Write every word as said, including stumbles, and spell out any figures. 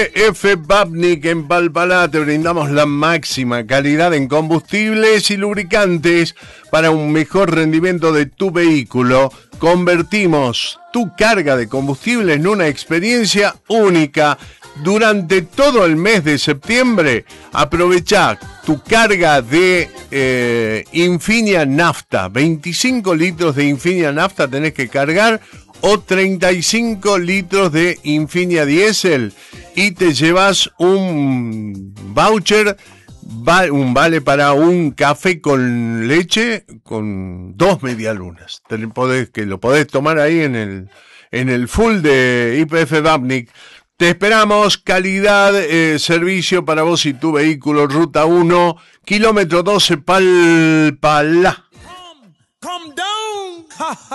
P F Babnik en Palpalá te brindamos la máxima calidad en combustibles y lubricantes para un mejor rendimiento de tu vehículo. Convertimos tu carga de combustible en una experiencia única. Durante todo el mes de septiembre, aprovecha tu carga de eh, Infinia Nafta. veinticinco litros de Infinia Nafta tenés que cargar, o treinta y cinco litros de Infinia Diesel, y te llevas un voucher, un vale para un café con leche con dos medialunas. Te podés, que lo podés tomar ahí en el, en el full de Y P F Babnik. Te esperamos, calidad, eh, servicio para vos y tu vehículo. Ruta uno, kilómetro doce, Palpalá. Calm, calm down.